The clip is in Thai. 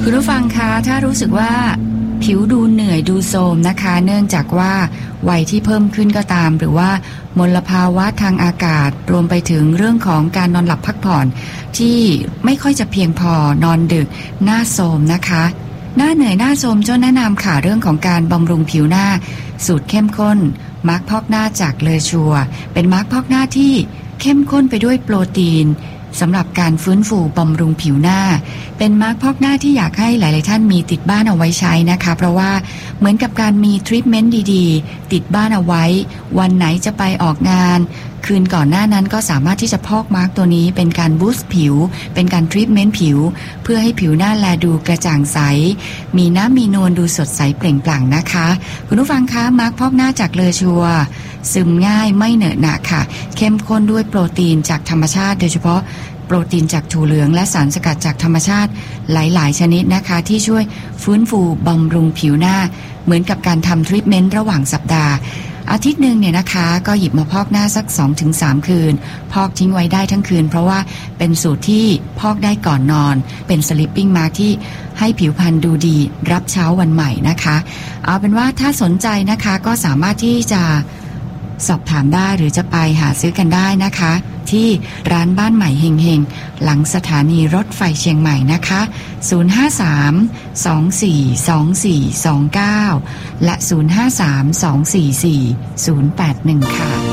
คุณผู้ฟังคะถ้ารู้สึกว่าผิวดูเหนื่อยดูโทรมนะคะเนื่องจากว่าวัยที่เพิ่มขึ้นก็ตามหรือว่ามลภาวะทางอากาศรวมไปถึงเรื่องของการนอนหลับพักผ่อนที่ไม่ค่อยจะเพียงพอนอนดึกหน้าโทรมนะคะหน้าเหนื่อยหน้าโทรมเจ้าแนะนำค่ะเรื่องของการบำรุงผิวหน้าสูตรเข้มข้นมาร์คพอกหน้าจากเลอชัวเป็นมาร์คพอกหน้าที่เข้มข้นไปด้วยโปรตีนสำหรับการฟื้นฟูบำรุงผิวหน้าเป็นมาร์คพอกหน้าที่อยากให้หลายๆท่านมีติดบ้านเอาไว้ใช้นะคะเพราะว่าเหมือนกับการมีทรีทเมนต์ดีๆติดบ้านเอาไว้วันไหนจะไปออกงานคืนก่อนหน้านั้นก็สามารถที่จะพอกมาร์คตัวนี้เป็นการบูสต์ผิวเป็นการทรีทเมนต์ผิวเพื่อให้ผิวหน้าแลดูกระจ่างใสมีน้ำมีนวลดูสดใสเปล่งปลั่งนะคะคุณผู้ฟังคะมาร์คพอกหน้าจากเลอชัวซึมง่ายไม่เหนอะหนะค่ะเข้มข้นด้วยโปรตีนจากธรรมชาติโดยเฉพาะโปรตีนจากถั่วเหลืองและสารสกัดจากธรรมชาติหลายๆชนิดนะคะที่ช่วยฟื้นฟูบำรุงผิวหน้าเหมือนกับการทำทรีทเมนต์ระหว่างสัปดาห์อาทิตย์หนึ่งเนี่ยนะคะก็หยิบมาพอกหน้าสัก 2-3 คืนพอกทิ้งไว้ได้ทั้งคืนเพราะว่าเป็นสูตรที่พอกได้ก่อนนอนเป็นสลิปปิ้งมาร์คที่ให้ผิวพรรณดูดีรับเช้าวันใหม่นะคะเอาเป็นว่าถ้าสนใจนะคะก็สามารถที่จะสอบถามได้หรือจะไปหาซื้อกันได้นะคะที่ร้านบ้านใหม่เฮงๆหลังสถานีรถไฟเชียงใหม่นะคะ053-242429และ053-244-081ค่ะ